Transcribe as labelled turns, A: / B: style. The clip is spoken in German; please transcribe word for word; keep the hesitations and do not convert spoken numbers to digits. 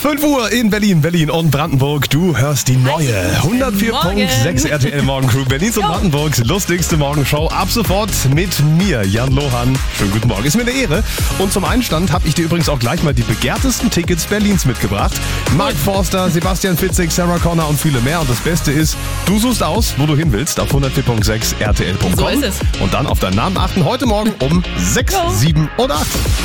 A: fünf Uhr in Berlin, Berlin und Brandenburg. Du hörst die neue hundertvier Komma sechs R T L Morgencrew, Berlins und Brandenburgs lustigste Morgenshow. Ab sofort mit mir, Jan Lohan. Schönen guten Morgen, ist mir eine Ehre. Und zum Einstand habe ich dir übrigens auch gleich mal die begehrtesten Tickets Berlins mitgebracht. Mark Forster, Sebastian Fitzek, Sarah Connor und viele mehr. Und das Beste ist, du suchst aus, wo du hin willst, auf hundertvier Komma sechs R T L Punkt com.
B: So ist es.
A: Und dann auf deinen Namen achten, heute Morgen um sechs, sieben und acht.